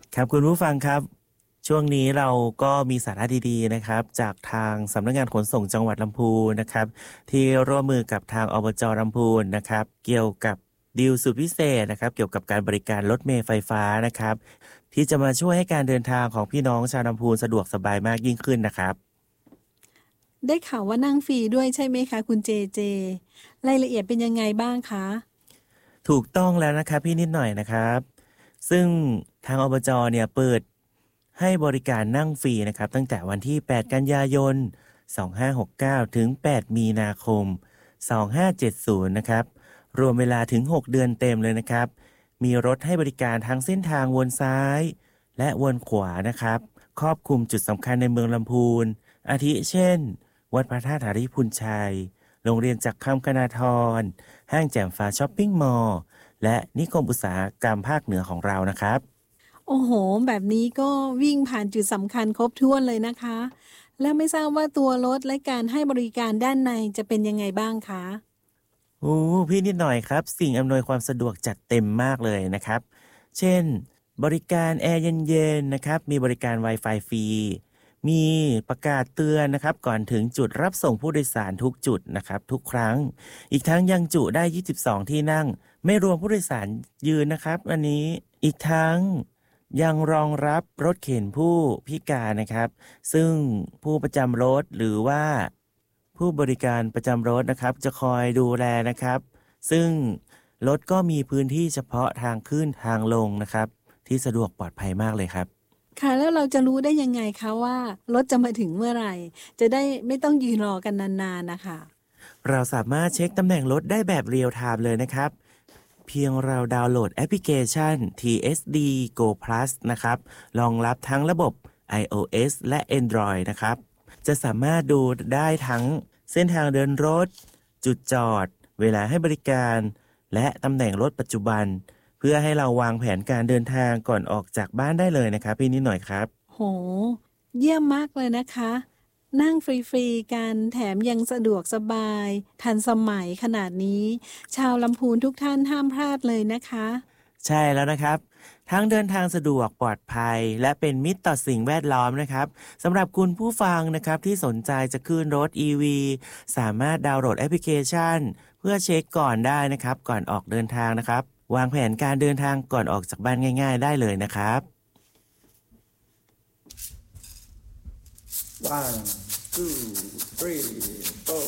ครับคุณผู้ฟังครับช่วงนี้เราก็มีสาระดีๆนะครับจากทางสำนักงานขนส่งจังหวัดลำพูนนะครับที่ร่วมมือกับทางอบจลำพูนนะครับเกี่ยวกับดีลสุดพิเศษนะครับเกี่ยวกับการบริการรถเมล์ไฟฟ้านะครับที่จะมาช่วยให้การเดินทางของพี่น้องชาวลำพูนสะดวกสบายมากยิ่งขึ้นนะครับได้ข่าวว่านั่งฟรีด้วยใช่ไหมคะคุณเจเจรายละเอียดเป็นยังไงบ้างคะถูกต้องแล้วนะครับพี่นิดหน่อยนะครับซึ่งทางอบจเนี่ยเปิดให้บริการนั่งฟรีนะครับตั้งแต่วันที่8กันยายน2569ถึง8มีนาคม2570นะครับรวมเวลาถึง6เดือนเต็มเลยนะครับมีรถให้บริการทั้งเส้นทางวนซ้ายและวนขวานะครับครอบคลุมจุดสำคัญในเมืองลำพูนอาทิเช่นวัดพระธาตุหาริพุนชัยโรงเรียนจักรคำคณาธร ห้างแจ่มฟ้าช้อปปิ้งมอลล์และนิคมอุตสาหกรรมภาคเหนือของเรานะครับโอ้โหแบบนี้ก็วิ่งผ่านจุดสำคัญครบถ้วนเลยนะคะแล้วไม่ทราบว่าตัวรถและการให้บริการด้านในจะเป็นยังไงบ้างคะโอ้พี่นิดหน่อยครับสิ่งอำนวยความสะดวกจัดเต็มมากเลยนะครับเช่นบริการแอร์เย็นๆนะครับมีบริการ Wi-Fi ฟรีมีประกาศเตือนนะครับก่อนถึงจุดรับส่งผู้โดยสารทุกจุดนะครับทุกครั้งอีกทั้งยังจุได้22ที่นั่งไม่รวมผู้โดยสารยืนนะครับอันนี้อีกทั้งยังรองรับรถเข็นผู้พิการนะครับซึ่งผู้ประจำรถหรือว่า ผู้บริการประจำรถนะครับจะคอยดูแลนะครับซึ่งรถก็มีพื้นที่เฉพาะทางขึ้นทางลงนะครับที่สะดวกปลอดภัยมากเลยครับค่ะแล้วเราจะรู้ได้ยังไงคะว่ารถจะมาถึงเมื่อไหร่จะได้ไม่ต้องยืนรอกันนานๆนะคะเราสามารถเช็คตำแหน่งรถได้แบบเรียลไทม์เลยนะครับเพียงเราดาวน์โหลดแอปพลิเคชัน TSD Go Plus นะครับรองรับทั้งระบบ iOS และ Android นะครับจะสามารถดูได้ทั้งเส้นทางเดินรถจุดจอดเวลาให้บริการและตำแหน่งรถปัจจุบันเพื่อให้เราวางแผนการเดินทางก่อนออกจากบ้านได้เลยนะครับพี่นิดหน่อยครับโหเยี่ยมมากเลยนะคะนั่งฟรีๆกันแถมยังสะดวกสบายทันสมัยขนาดนี้ชาวลำพูนทุกท่านห้ามพลาดเลยนะคะใช่แล้วนะครับทั้งเดินทางสะดวกปลอดภัยและเป็นมิตรต่อสิ่งแวดล้อมนะครับสำหรับคุณผู้ฟังนะครับที่สนใจจะขึ้นรถ EV สามารถดาวน์โหลดแอปพลิเคชันเพื่อเช็คก่อนได้นะครับก่อนออกเดินทางนะครับวางแผนการเดินทางก่อนออกจากบ้านง่ายๆได้เลยนะครับ One, two, three, four.